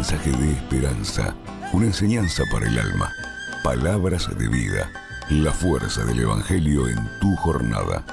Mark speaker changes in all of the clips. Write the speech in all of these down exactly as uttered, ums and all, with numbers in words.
Speaker 1: mensaje de esperanza, una enseñanza para el alma. Palabras de vida, la fuerza del Evangelio en tu jornada.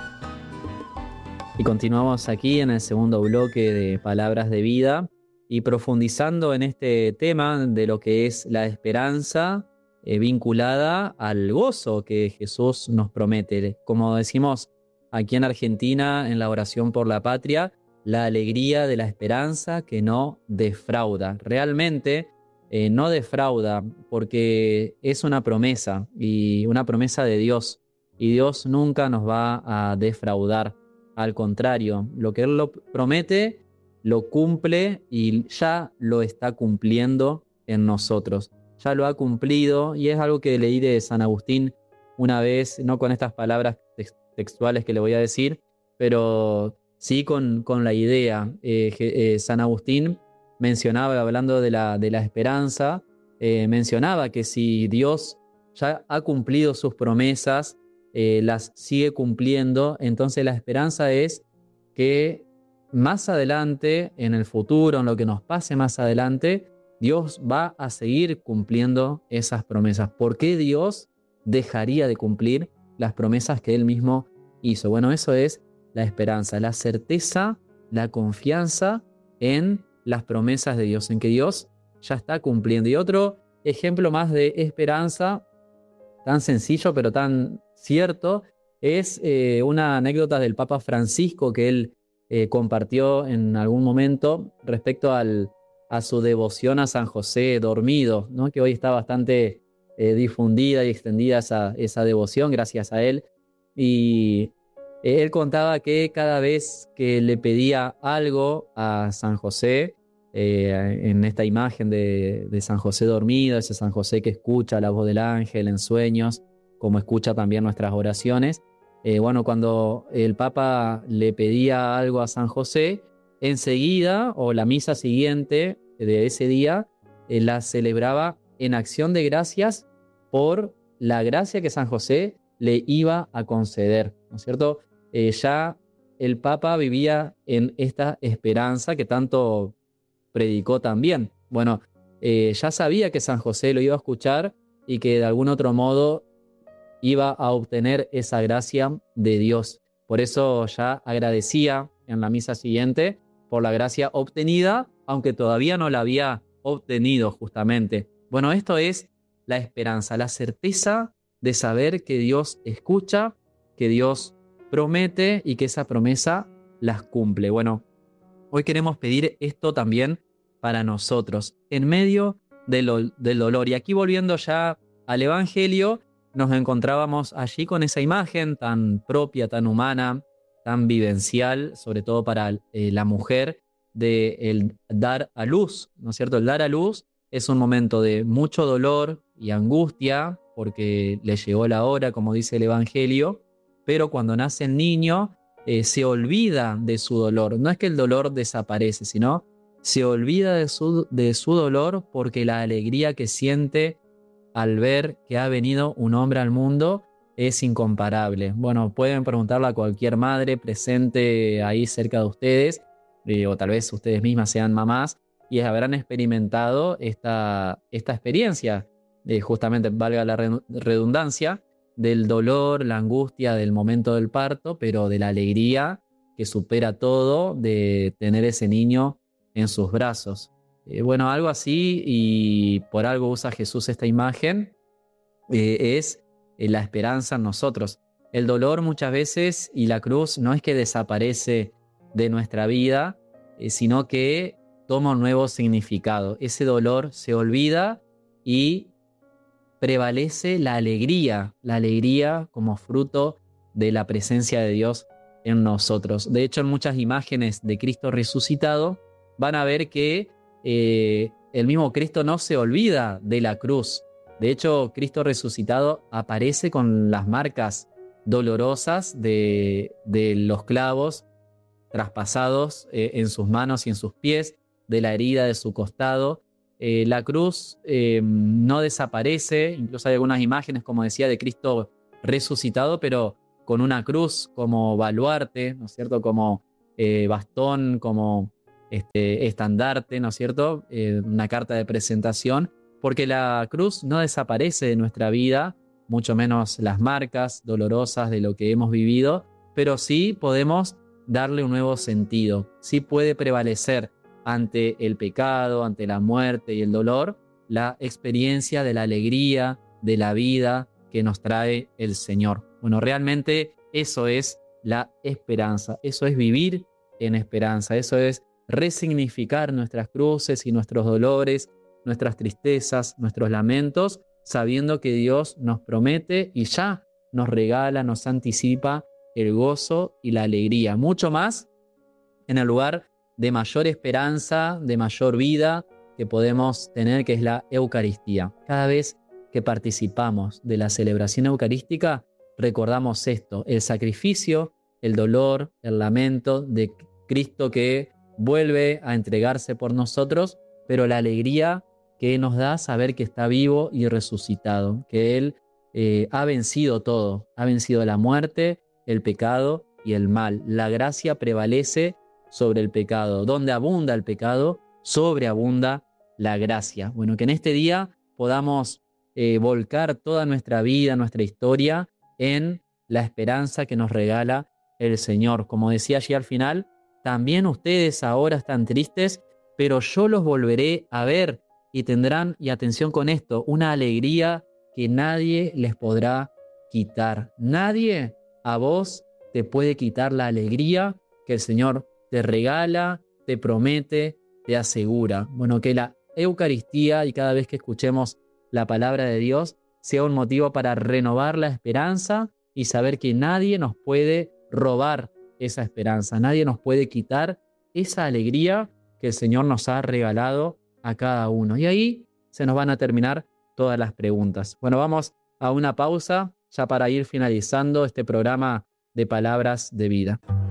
Speaker 2: Y continuamos aquí en el segundo bloque de Palabras de Vida y profundizando en este tema de lo que es la esperanza eh, vinculada al gozo que Jesús nos promete. Como decimos aquí en Argentina, en la oración por la patria, la alegría de la esperanza que no defrauda. Realmente eh, no defrauda porque es una promesa y una promesa de Dios. Y Dios nunca nos va a defraudar. Al contrario, lo que Él lo promete, lo cumple y ya lo está cumpliendo en nosotros. Ya lo ha cumplido y es algo que leí de San Agustín una vez, no con estas palabras textuales que le voy a decir, pero sí con, con la idea. Eh, eh, San Agustín mencionaba, hablando de la, de la esperanza, eh, mencionaba que si Dios ya ha cumplido sus promesas, eh, las sigue cumpliendo, entonces la esperanza es que más adelante, en el futuro, en lo que nos pase más adelante, Dios va a seguir cumpliendo esas promesas. ¿Por qué Dios dejaría de cumplir las promesas que Él mismo hizo? Bueno, eso es la esperanza, la certeza, la confianza en las promesas de Dios, en que Dios ya está cumpliendo. Y otro ejemplo más de esperanza, tan sencillo pero tan cierto, es eh, una anécdota del Papa Francisco que él eh, compartió en algún momento respecto al, a su devoción a San José dormido, ¿no? Que hoy está bastante eh, difundida y extendida esa, esa devoción gracias a él. Y él contaba que cada vez que le pedía algo a San José, eh, en esta imagen de, de San José dormido, ese San José que escucha la voz del ángel en sueños, como escucha también nuestras oraciones, eh, bueno, cuando el Papa le pedía algo a San José, enseguida, o la misa siguiente de ese día, eh, la celebraba en acción de gracias por la gracia que San José le iba a conceder, ¿no es cierto? Eh, ya el Papa vivía en esta esperanza que tanto predicó también. Bueno, eh, ya sabía que San José lo iba a escuchar y que de algún otro modo iba a obtener esa gracia de Dios. Por eso ya agradecía en la misa siguiente por la gracia obtenida, aunque todavía no la había obtenido justamente. Bueno, esto es la esperanza, la certeza de saber que Dios escucha, que Dios promete y que esa promesa las cumple. Bueno, hoy queremos pedir esto también para nosotros, en medio del, del dolor. Y aquí volviendo ya al Evangelio, nos encontrábamos allí con esa imagen tan propia, tan humana, tan vivencial, sobre todo para eh, la mujer, de el dar a luz, ¿no es cierto? El dar a luz es un momento de mucho dolor y angustia, porque le llegó la hora, como dice el Evangelio, pero cuando nace el niño, eh, se olvida de su dolor. No es que el dolor desaparece, sino se olvida de su, de su dolor porque la alegría que siente al ver que ha venido un hombre al mundo es incomparable. Bueno, pueden preguntarle a cualquier madre presente ahí cerca de ustedes, eh, o tal vez ustedes mismas sean mamás, y habrán experimentado esta, esta experiencia, eh, justamente, valga la redundancia, del dolor, la angustia del momento del parto, pero de la alegría que supera todo de tener ese niño en sus brazos. Eh, bueno, algo así, y por algo usa Jesús esta imagen, eh, es eh, la esperanza en nosotros. El dolor muchas veces y la cruz no es que desaparece de nuestra vida, eh, sino que toma un nuevo significado. Ese dolor se olvida y prevalece la alegría, la alegría como fruto de la presencia de Dios en nosotros. De hecho, en muchas imágenes de Cristo resucitado van a ver que eh, el mismo Cristo no se olvida de la cruz. De hecho, Cristo resucitado aparece con las marcas dolorosas de, de los clavos traspasados eh, en sus manos y en sus pies, de la herida de su costado. Eh, la cruz eh, no desaparece, incluso hay algunas imágenes, como decía, de Cristo resucitado, pero con una cruz como baluarte, ¿no es cierto? Como eh, bastón, como este estandarte, ¿no es cierto? Eh, una carta de presentación, porque la cruz no desaparece de nuestra vida, mucho menos las marcas dolorosas de lo que hemos vivido, pero sí podemos darle un nuevo sentido, sí puede prevalecer ante el pecado, ante la muerte y el dolor, la experiencia de la alegría, de la vida que nos trae el Señor. Bueno, realmente eso es la esperanza, eso es vivir en esperanza, eso es resignificar nuestras cruces y nuestros dolores, nuestras tristezas, nuestros lamentos, sabiendo que Dios nos promete y ya nos regala, nos anticipa el gozo y la alegría, mucho más en el lugar de mayor esperanza, de mayor vida que podemos tener, que es la Eucaristía. Cada vez que participamos de la celebración eucarística, recordamos esto, el sacrificio, el dolor, el lamento de Cristo que vuelve a entregarse por nosotros, pero la alegría que nos da saber que está vivo y resucitado, que Él eh, ha vencido todo, ha vencido la muerte, el pecado y el mal. La gracia prevalece sobre el pecado. Donde abunda el pecado, sobreabunda la gracia. Bueno, que en este día podamos eh, volcar toda nuestra vida, nuestra historia en la esperanza que nos regala el Señor. Como decía allí al final, también ustedes ahora están tristes, pero yo los volveré a ver y tendrán, y atención con esto, una alegría que nadie les podrá quitar. Nadie a vos te puede quitar la alegría que el Señor te regala, te promete, te asegura. Bueno, que la Eucaristía y cada vez que escuchemos la palabra de Dios sea un motivo para renovar la esperanza y saber que nadie nos puede robar esa esperanza, nadie nos puede quitar esa alegría que el Señor nos ha regalado a cada uno. Y ahí se nos van a terminar todas las preguntas. Bueno, vamos a una pausa ya para ir finalizando este programa de Palabras de Vida.